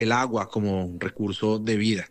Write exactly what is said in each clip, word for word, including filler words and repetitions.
el agua como recurso de vida.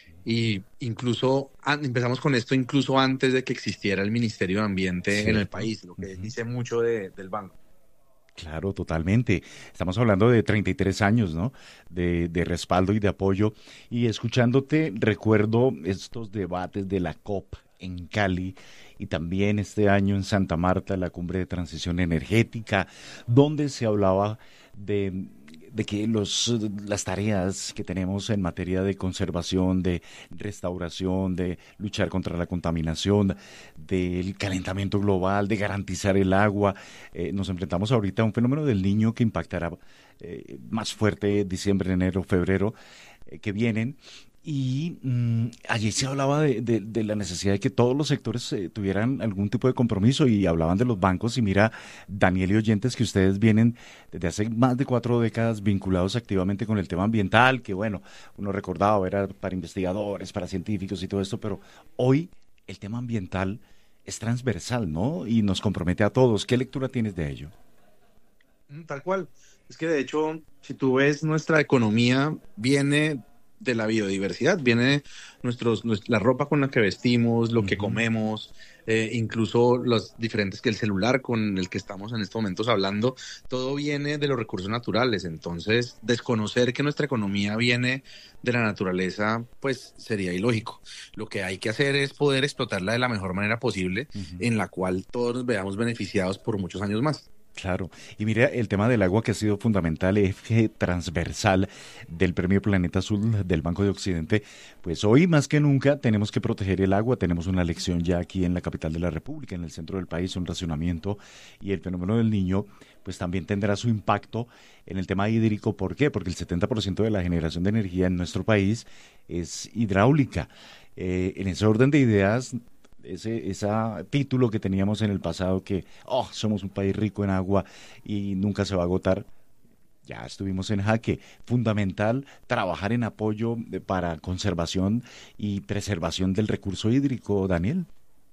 Y incluso an- empezamos con esto incluso antes de que existiera el Ministerio de Ambiente en el ¿Cierto? país, lo que Ujú. dice mucho de- del banco. Claro, totalmente. Estamos hablando de treinta y tres años, ¿no? De, de respaldo y de apoyo. Y escuchándote, recuerdo estos debates de la COP en Cali y también este año en Santa Marta, la cumbre de transición energética, donde se hablaba de, de que los, las tareas que tenemos en materia de conservación, de restauración, de luchar contra la contaminación, del calentamiento global, de garantizar el agua, eh, nos enfrentamos ahorita a un fenómeno del niño que impactará eh, más fuerte diciembre, enero, febrero, eh, que vienen. Y mm, allí se hablaba de, de- de la necesidad de que todos los sectores eh, tuvieran algún tipo de compromiso y hablaban de los bancos. Y mira, Daniel y oyentes, que ustedes vienen desde hace más de cuatro décadas vinculados activamente con el tema ambiental, que bueno, uno recordaba, era para investigadores, para científicos y todo esto, pero hoy el tema ambiental es transversal, ¿no? Y nos compromete a todos. ¿Qué lectura tienes de ello? Mm, Tal cual. Es que de hecho, si tú ves, nuestra economía viene de la biodiversidad, viene nuestros, nues- la ropa con la que vestimos, lo que Ujú. comemos, eh, incluso los diferentes que el celular con el que estamos en estos momentos hablando, todo viene de los recursos naturales. Entonces, desconocer que nuestra economía viene de la naturaleza, pues sería ilógico. Lo que hay que hacer es poder explotarla de la mejor manera posible, Ujú. en la cual todos nos veamos beneficiados por muchos años más. Claro. Y mira, el tema del agua que ha sido fundamental, eje transversal del Premio Planeta Azul del Banco de Occidente, pues hoy más que nunca tenemos que proteger el agua. Tenemos una lección ya aquí en la capital de la República, en el centro del país, un racionamiento y el fenómeno del niño, pues también tendrá su impacto en el tema hídrico. ¿Por qué? Porque el setenta por ciento de la generación de energía en nuestro país es hidráulica. Eh, en ese orden de ideas, ese esa título que teníamos en el pasado que, oh, somos un país rico en agua y nunca se va a agotar, ya estuvimos en jaque. Fundamental trabajar en apoyo de- para conservación y preservación del recurso hídrico, Daniel.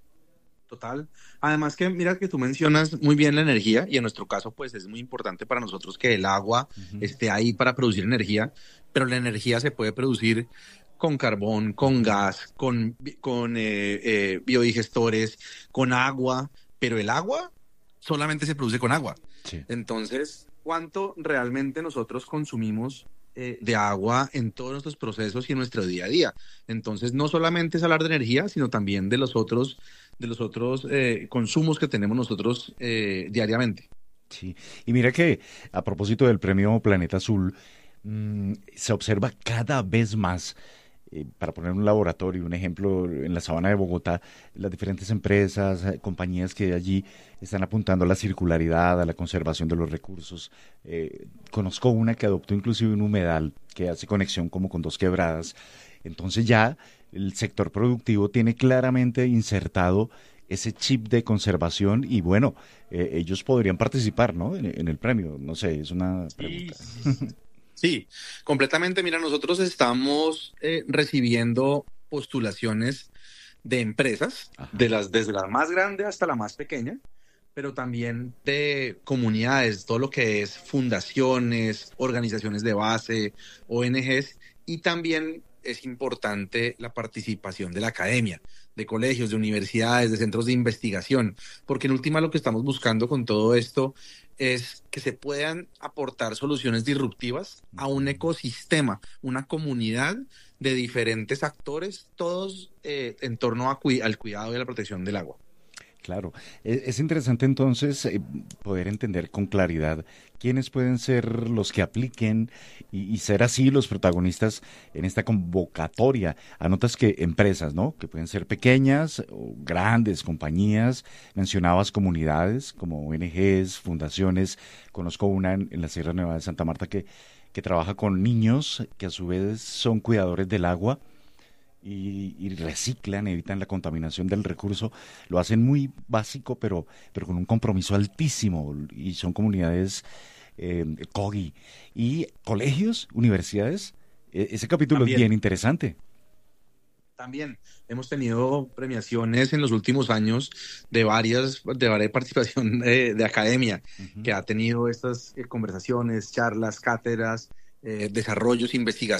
Total. Además que mira que tú mencionas muy bien la energía y en nuestro caso pues es muy importante para nosotros que el agua Ujú, esté ahí para producir energía, pero la energía se puede producir con carbón, con ujú. gas, con, bi- con eh, eh, biodigestores, con agua, pero el agua solamente se produce con agua. Sí. Entonces, ¿cuánto realmente nosotros consumimos eh, de agua en todos nuestros procesos y en nuestro día a día? Entonces, no solamente es hablar de energía, sino también de los otros de los otros eh, consumos que tenemos nosotros eh, diariamente. Sí, y mira que a propósito del premio Planeta Azul, mm, se observa cada vez más, eh, para poner un laboratorio, un ejemplo, en la sabana de Bogotá, las diferentes empresas, eh, compañías que allí están apuntando a la circularidad, a la conservación de los recursos. Eh, conozco una que adoptó inclusive un humedal que hace conexión como con dos quebradas. Entonces ya el sector productivo tiene claramente insertado ese chip de conservación y bueno, eh, ellos podrían participar, ¿no? En, en el premio. No sé, es una Sí, pregunta. sí, sí. Sí, completamente. Mira, nosotros estamos eh, recibiendo postulaciones de empresas, Ajá. de las, desde la más grande hasta la más pequeña, pero también de comunidades, todo lo que es fundaciones, organizaciones de base, O N Ges, y también es importante la participación de la academia, de colegios, de universidades, de centros de investigación, porque en última lo que estamos buscando con todo esto es que se puedan aportar soluciones disruptivas a un Ujú. ecosistema, una comunidad de diferentes actores, todos eh, en torno a cui- al cuidado y a la protección del agua. Claro, E- es interesante entonces eh, poder entender con claridad quiénes pueden ser los que apliquen y, y ser así los protagonistas en esta convocatoria. Anotas que empresas, ¿no? Que pueden ser pequeñas o grandes compañías, mencionabas comunidades como O N Ges, fundaciones, conozco una en, en la Sierra Nevada de Santa Marta que, que trabaja con niños que a su vez son cuidadores del agua y, y reciclan, evitan la contaminación del recurso. Lo hacen muy básico, pero, pero con un compromiso altísimo. Y son comunidades eh, COGI. Y colegios, universidades. E- ese capítulo es bien También, interesante. también hemos tenido premiaciones en los últimos años de varias, de varias participación de, de academia Ujú. que ha tenido estas eh, conversaciones, charlas, cátedras eh, desarrollos, investigaciones